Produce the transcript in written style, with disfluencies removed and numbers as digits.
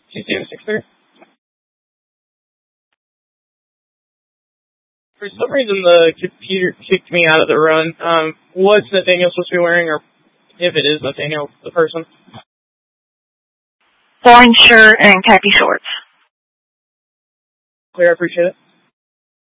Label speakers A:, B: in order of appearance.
A: 2-6-3. For some reason, the computer kicked me out of the run. What's Nathaniel supposed to be wearing, or if it is Nathaniel, the person?
B: Orange shirt and khaki shorts.
A: Clear, I appreciate it.